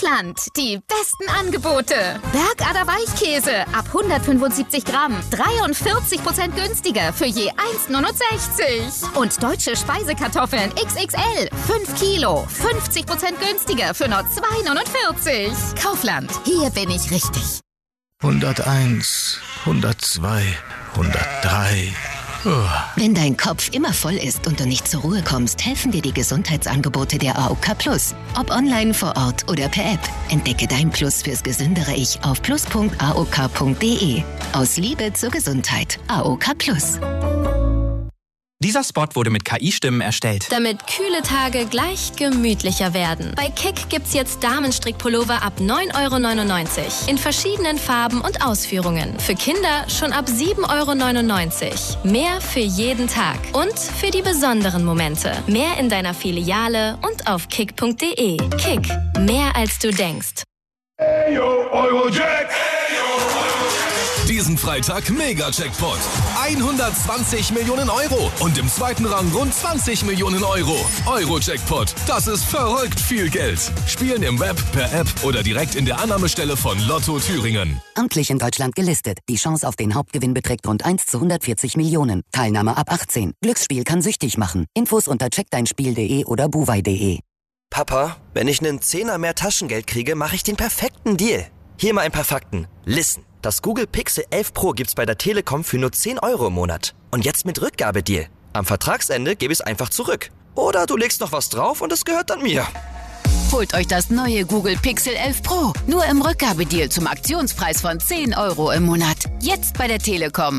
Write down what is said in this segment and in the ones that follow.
Kaufland, die besten Angebote. Bergader Weichkäse ab 175 Gramm, 43% günstiger für je 1,69. Und deutsche Speisekartoffeln XXL, 5 Kilo, 50% günstiger für nur 2,49. Kaufland, hier bin ich richtig. 101, 102, 103... Wenn dein Kopf immer voll ist und du nicht zur Ruhe kommst, helfen dir die Gesundheitsangebote der AOK Plus. Ob online, vor Ort oder per App. Entdecke dein Plus fürs gesündere Ich auf plus.aok.de. Aus Liebe zur Gesundheit. AOK Plus. Dieser Spot wurde mit KI-Stimmen erstellt. Damit kühle Tage gleich gemütlicher werden. Bei Kick gibt's jetzt Damenstrickpullover ab 9,99 € in verschiedenen Farben und Ausführungen. Für Kinder schon ab 7,99 €. Mehr für jeden Tag und für die besonderen Momente. Mehr in deiner Filiale und auf kick.de. Kick, mehr als du denkst. Hey yo, Eurojack! Diesen Freitag Mega-Jackpot. 120 Millionen Euro. Und im zweiten Rang rund 20 Millionen Euro. Euro-Jackpot. Das ist verrückt viel Geld. Spielen im Web, per App oder direkt in der Annahmestelle von Lotto Thüringen. Amtlich in Deutschland gelistet. Die Chance auf den Hauptgewinn beträgt rund 1 zu 140 Millionen. Teilnahme ab 18. Glücksspiel kann süchtig machen. Infos unter checkdeinspiel.de oder buwei.de. Papa, wenn ich einen Zehner mehr Taschengeld kriege, mache ich den perfekten Deal. Hier mal ein paar Fakten. Listen. Das Google Pixel 11 Pro gibt's bei der Telekom für nur 10 € im Monat. Und jetzt mit Rückgabedeal. Am Vertragsende gebe ich es einfach zurück. Oder du legst noch was drauf und es gehört dann mir. Holt euch das neue Google Pixel 11 Pro. Nur im Rückgabedeal zum Aktionspreis von 10 € im Monat. Jetzt bei der Telekom.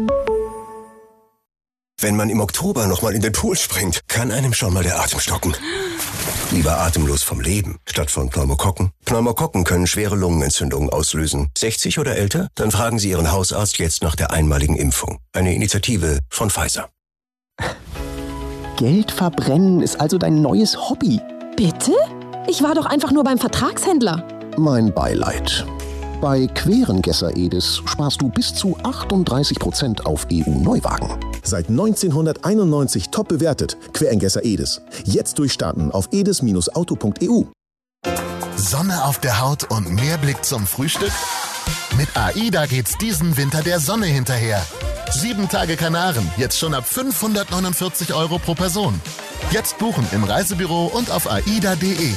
Wenn man im Oktober nochmal in den Pool springt, kann einem schon mal der Atem stocken. Lieber atemlos vom Leben, statt von Pneumokokken. Pneumokokken können schwere Lungenentzündungen auslösen. 60 oder älter? Dann fragen Sie Ihren Hausarzt jetzt nach der einmaligen Impfung. Eine Initiative von Pfizer. Geld verbrennen ist also dein neues Hobby. Bitte? Ich war doch einfach nur beim Vertragshändler. Mein Beileid. Bei Querengesser Edis sparst du bis zu 38% auf EU-Neuwagen. Seit 1991 top bewertet. Querengesser Edis. Jetzt durchstarten auf edis-auto.eu. Sonne auf der Haut und mehr Blick zum Frühstück? Mit AIDA geht's diesen Winter der Sonne hinterher. 7 Tage Kanaren, jetzt schon ab 549 € pro Person. Jetzt buchen im Reisebüro und auf aida.de.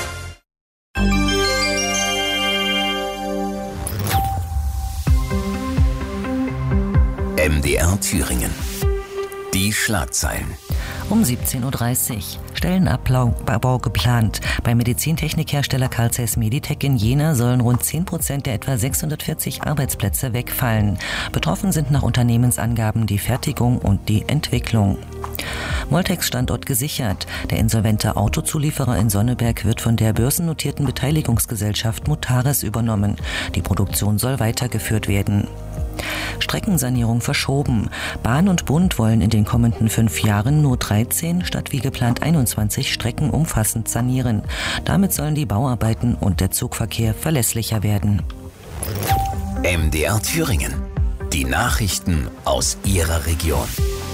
MDR Thüringen. Die Schlagzeilen. Um 17:30 Uhr. Stellenabbau geplant. Beim Medizintechnikhersteller Carl Zeiss Meditec in Jena sollen rund 10% der etwa 640 Arbeitsplätze wegfallen. Betroffen sind nach Unternehmensangaben die Fertigung und die Entwicklung. Moltex Standort gesichert. Der insolvente Autozulieferer in Sonneberg wird von der börsennotierten Beteiligungsgesellschaft Mutares übernommen. Die Produktion soll weitergeführt werden. Streckensanierung verschoben. Bahn und Bund wollen in den kommenden 5 Jahren nur 13 statt wie geplant 21 Strecken umfassend sanieren. Damit sollen die Bauarbeiten und der Zugverkehr verlässlicher werden. MDR Thüringen. Die Nachrichten aus Ihrer Region.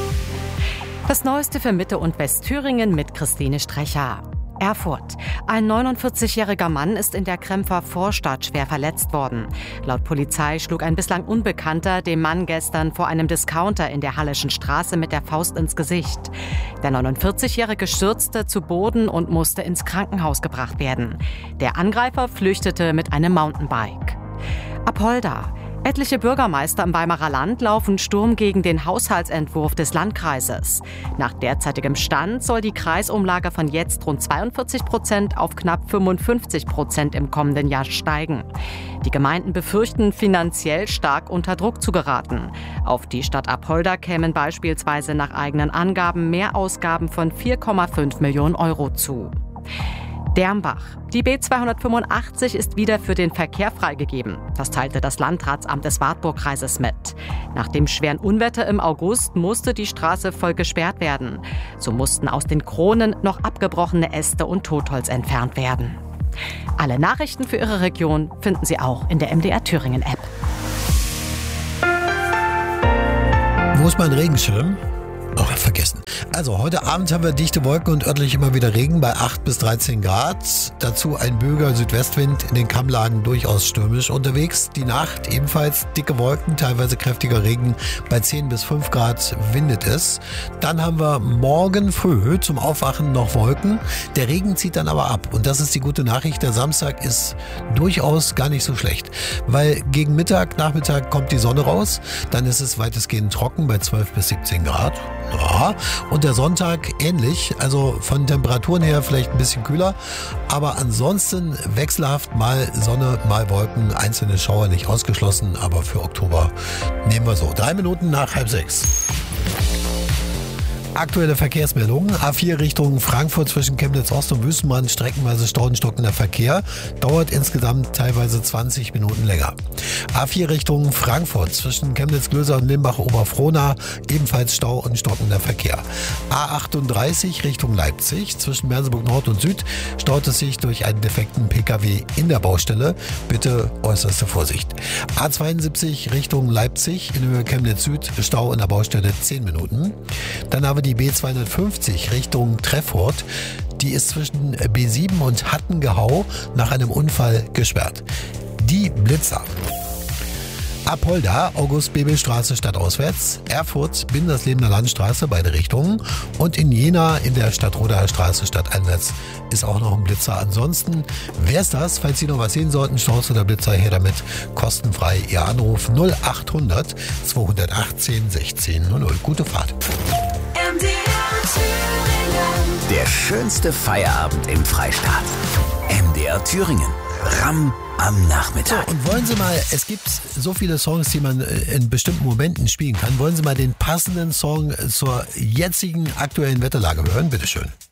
Das Neueste für Mitte- und Westthüringen mit Christine Strecher. Erfurt. Ein 49-jähriger Mann ist in der Krempfer Vorstadt schwer verletzt worden. Laut Polizei schlug ein bislang Unbekannter dem Mann gestern vor einem Discounter in der Halleschen Straße mit der Faust ins Gesicht. Der 49-jährige stürzte zu Boden und musste ins Krankenhaus gebracht werden. Der Angreifer flüchtete mit einem Mountainbike. Apolda. Etliche Bürgermeister im Weimarer Land laufen Sturm gegen den Haushaltsentwurf des Landkreises. Nach derzeitigem Stand soll die Kreisumlage von jetzt rund 42% auf knapp 55% im kommenden Jahr steigen. Die Gemeinden befürchten, finanziell stark unter Druck zu geraten. Auf die Stadt Apolda kämen beispielsweise nach eigenen Angaben Mehrausgaben von 4,5 Millionen € zu. Dermbach. Die B285 ist wieder für den Verkehr freigegeben. Das teilte das Landratsamt des Wartburgkreises mit. Nach dem schweren Unwetter im August musste die Straße voll gesperrt werden. So mussten aus den Kronen noch abgebrochene Äste und Totholz entfernt werden. Alle Nachrichten für Ihre Region finden Sie auch in der MDR Thüringen App. Wo ist mein Regenschirm? noch vergessen. Also heute Abend haben wir dichte Wolken und örtlich immer wieder Regen bei 8 bis 13 Grad. Dazu ein böiger Südwestwind, in den Kammlagen durchaus stürmisch unterwegs. Die Nacht ebenfalls dicke Wolken, teilweise kräftiger Regen. Bei 10 bis 5 Grad windet es. Dann haben wir morgen früh zum Aufwachen noch Wolken. Der Regen zieht dann aber ab. Und das ist die gute Nachricht. Der Samstag ist durchaus gar nicht so schlecht. Weil gegen Mittag, Nachmittag kommt die Sonne raus. Dann ist es weitestgehend trocken bei 12 bis 17 Grad. Ja. Und der Sonntag ähnlich. Also von Temperaturen her vielleicht ein bisschen kühler. Aber ansonsten wechselhaft, mal Sonne, mal Wolken. Einzelne Schauer nicht ausgeschlossen. Aber für Oktober nehmen wir so. 3 Minuten nach 5:30. Aktuelle Verkehrsmeldungen. A4 Richtung Frankfurt zwischen Chemnitz-Ost und Wüstenmann, streckenweise stauenstockender Verkehr. Dauert insgesamt teilweise 20 Minuten länger. A4 Richtung Frankfurt zwischen Chemnitz-Glöser und Limbach-Oberfrohna, ebenfalls Stau und stockender Verkehr. A38 Richtung Leipzig zwischen Merseburg Nord und Süd staut es sich durch einen defekten Pkw in der Baustelle. Bitte äußerste Vorsicht. A72 Richtung Leipzig in Höhe Chemnitz-Süd, Stau in der Baustelle 10 Minuten. Dann haben wir die B250 Richtung Treffurt. Die ist zwischen B7 und Hattengehau nach einem Unfall gesperrt. Die Blitzer. Apolda, August-Bebel-Straße stadtauswärts, Erfurt, Binderslebener Landstraße, beide Richtungen, und in Jena in der Stadtrodaer Straße stadteinwärts ist auch noch ein Blitzer. Ansonsten wäre es das. Falls Sie noch was sehen sollten, Staus oder Blitzer, her damit. Kostenfrei Ihr Anruf 0800 218 1600. Gute Fahrt. Der schönste Feierabend im Freistaat. MDR Thüringen. Ramm am Nachmittag. So, und wollen Sie mal, es gibt so viele Songs, die man in bestimmten Momenten spielen kann. Wollen Sie mal den passenden Song zur jetzigen aktuellen Wetterlage hören? Bitteschön.